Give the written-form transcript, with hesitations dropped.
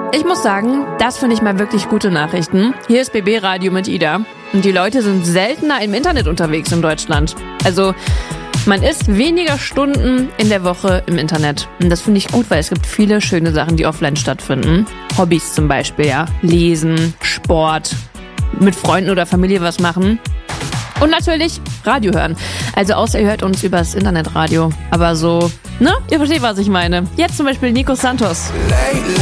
Ich muss sagen, das finde ich mal wirklich gute Nachrichten. Hier ist BB Radio mit Ida. Und die Leute sind seltener im Internet unterwegs in Deutschland. Also man ist weniger Stunden in der Woche im Internet. Und das finde ich gut, weil es gibt viele schöne Sachen, die offline stattfinden. Hobbys zum Beispiel, ja. Lesen, Sport, mit Freunden oder Familie was machen. Und natürlich Radio hören. Also außer ihr hört uns übers Internetradio. Aber so, ne? Ihr versteht, was ich meine. Jetzt zum Beispiel Nico Santos.